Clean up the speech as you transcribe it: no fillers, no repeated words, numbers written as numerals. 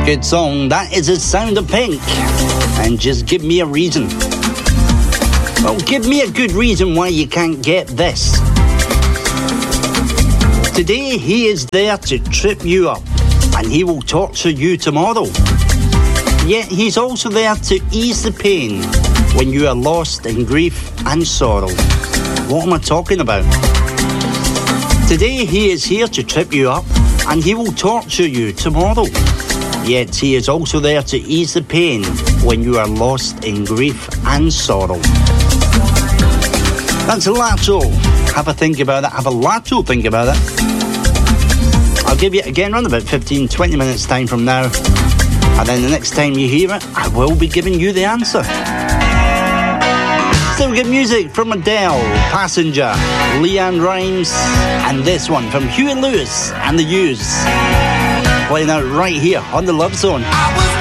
Good song. That is the sound of Pink. And just give me a reason. Well, give me a good reason why you can't get this. Today he is there to trip you up, and he will torture you tomorrow. Yet he's also there to ease the pain when you are lost in grief and sorrow. What am I talking about? Today he is here to trip you up, and he will torture you tomorrow. Yet he is also there to ease the pain when you are lost in grief and sorrow. That's Lato. Have a think about it. Have a Lato think about it. I'll give you it again around about 15-20 minutes time from now. And then the next time you hear it, I will be giving you the answer. Still good music from Adele, Passenger, Leanne Rimes, and this one from Huey Lewis and the U's. Playing out right here on the Love Zone.